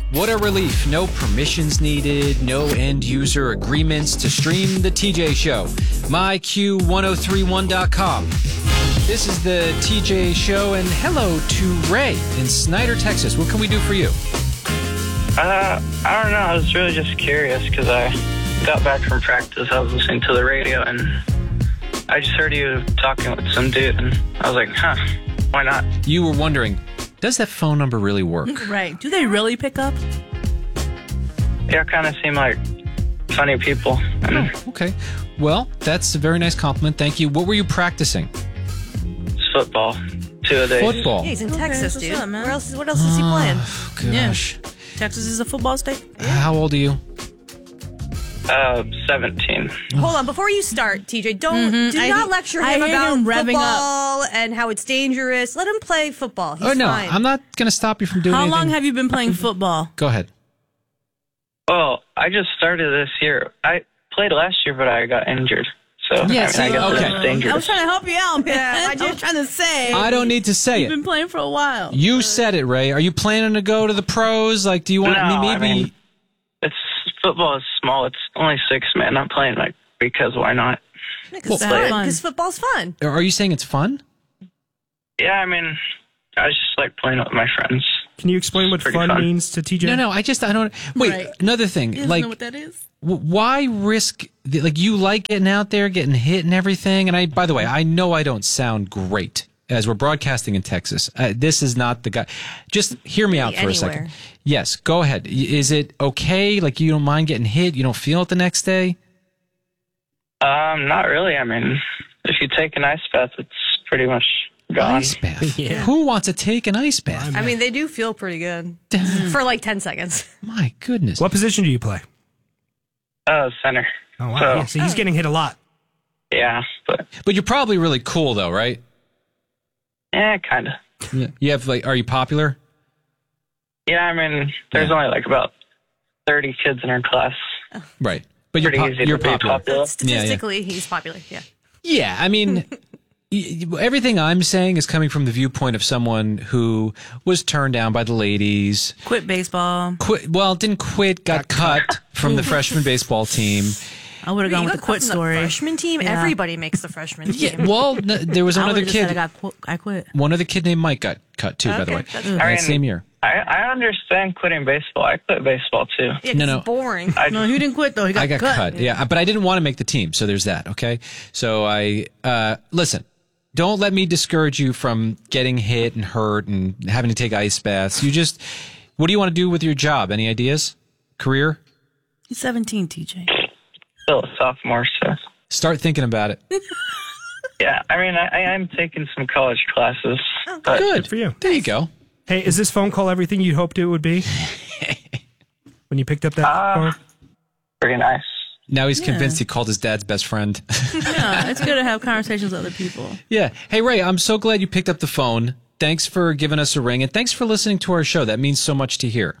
What a relief. No permissions needed, no end-user agreements to stream the TJ Show. MyQ1031.com. This is the TJ Show, and hello to Ray in Snyder, Texas. What can we do for you? I don't know. I was really just curious because I got back from practice. I was listening to the radio, and I just heard you talking with some dude, and I was like, why not? You were wondering, does that phone number really work? Right. Do they really pick up? Yeah, kind of seem like funny people. And Okay. Well, that's a very nice compliment. Thank you. What were you practicing? it's football. 2 a days. Football. Yeah, he's in Okay, Texas, what's dude. up, man? What else is he playing? Gosh. Texas is a football state. How old are you? 17. Hold on, before you start, TJ, do not lecture him I hear about him revving football and how it's dangerous. Let him play football. He's No, fine. I'm not going to stop you from doing How anything. long have you been playing football? Go ahead. Well, I just started this year. I played last year, but I got injured. So, Yeah, I guess okay. it's dangerous. I was trying to help you out, man. Yeah, I was trying to say. I don't need to say You've it. been playing for a while. You said it, Ray. Are you planning to go to the pros? Like, do you want No, maybe? I mean, football is small. It's only 6 men. I'm playing because why not? Because fun. football's fun. Are you saying it's fun? Yeah, I mean, I just like playing with my friends. Can you explain what Pretty fun fun. means to TJ? No. I don't. Wait, Right. another thing. You Like, know what that is? why risk? Like, you like getting out there, getting hit, and everything. And by the way, I know I don't sound great as we're broadcasting in Texas. This is not the guy. Just hear me out for a second. Anywhere. Yes, go ahead. Is it okay? Like, you don't mind getting hit? You don't feel it the next day? Not really. I mean, if you take an ice bath, it's pretty much gone. Ice bath. Yeah. Who wants to take an ice bath? I mean, they do feel pretty good for like 10 seconds. My goodness. What position do you play? Center. Oh, wow. So, Yeah, so he's getting hit a lot. yeah, but But you're probably really cool, though, right? kind of. You have are you popular? Yeah, I mean, there's only about 30 kids in our class. Right. But Pretty easy you're to be popular. popular. Statistically, he's popular. Yeah. Yeah, I mean, everything I'm saying is coming from the viewpoint of someone who was turned down by the ladies. Quit baseball. Didn't quit, got cut from the freshman baseball team. I would have gone You with got the quit cut from story. The freshman team? Yeah. Everybody makes the freshman team. Yeah, well, there was I another would've just kid. said I quit. One other kid named Mike got cut too, by the way. Okay, that's I mean, Same year. I understand quitting baseball. I quit baseball too. Yeah, 'cause No. it's boring. No, he didn't quit though. He got, I got cut. Yeah, but I didn't want to make the team, so there's that. Okay, so I listen. Don't let me discourage you from getting hit and hurt and having to take ice baths. What do you want to do with your job? Any ideas? Career? He's 17, TJ. Still a sophomore, so Start thinking about it. yeah. I mean, I am taking some college classes. But Good for you. There you go. Hey, is this phone call everything you hoped it would be? When you picked up that phone? pretty nice. Now he's convinced he called his dad's best friend. Yeah, it's good to have conversations with other people. Yeah. Hey, Ray, I'm so glad you picked up the phone. Thanks for giving us a ring, and thanks for listening to our show. That means so much to hear.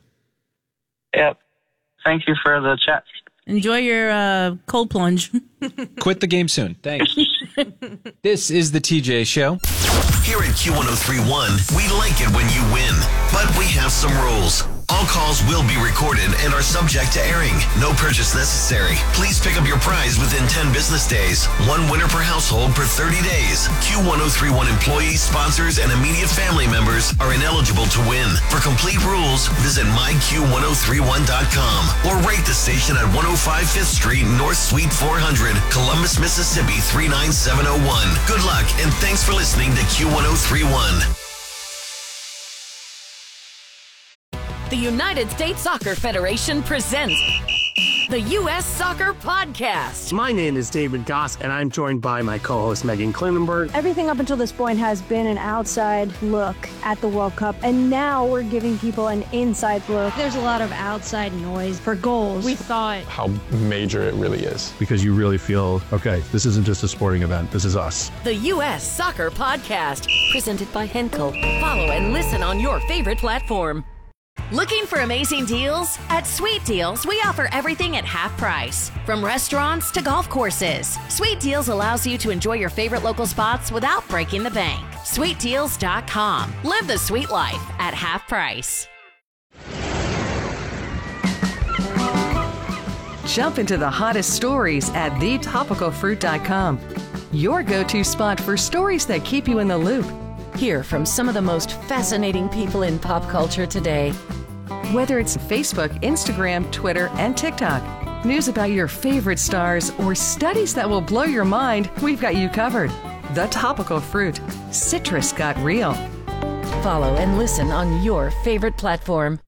Yep. Thank you for the chat. Enjoy your cold plunge. Quit the game soon. Thanks. This is the TJ Show. Here at Q1031, we like it when you win, but we have some rules. All calls will be recorded and are subject to airing. No purchase necessary. Please pick up your prize within 10 business days. One winner per household per 30 days. Q1031 employees, sponsors, and immediate family members are ineligible to win. For complete rules, visit myQ1031.com or rate the station at 105 5th Street, North Suite 400, Columbus, Mississippi 39701. Good luck and thanks for listening to Q1031. The United States Soccer Federation presents the U.S. Soccer Podcast. My name is David Goss, and I'm joined by my co-host Megan Klinenberg. Everything up until this point has been an outside look at the World Cup, and now we're giving people an inside look. There's a lot of outside noise for goals. We thought how major it really is. Because you really feel, okay, this isn't just a sporting event, this is us. The U.S. Soccer Podcast, presented by Henkel. Follow and listen on your favorite platform. Looking for amazing deals? At Sweet Deals, we offer everything at half price. From restaurants to golf courses, Sweet Deals allows you to enjoy your favorite local spots without breaking the bank. SweetDeals.com. Live the sweet life at half price. Jump into the hottest stories at thetopicalfruit.com. Your go-to spot for stories that keep you in the loop. Hear from some of the most fascinating people in pop culture today. Whether it's Facebook, Instagram, Twitter, and TikTok, news about your favorite stars, or studies that will blow your mind, we've got you covered. The Topical Fruit. Citrus got real. Follow and listen on your favorite platform.